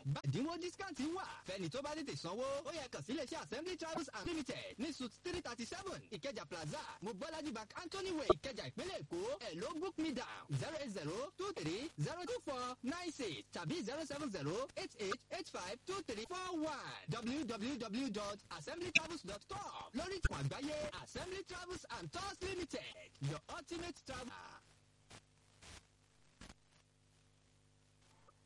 ẹ̀dínwó discount wà fẹ́ni tó bá tètè sanwó ó yẹ kàn sí iléeṣẹ́ Assembly Travels and Limited ní suit 337 Ìkẹjà Plaza Mobolaji Bank Anthony Way Ìkẹjà ìpínlẹ̀ Èkó hello book me down 08023024996 tàbí 07088852341 www.assemblytravels.com lórí ìtàn àgbáyé Assembly Travels and Tours Limited your ultimate travel.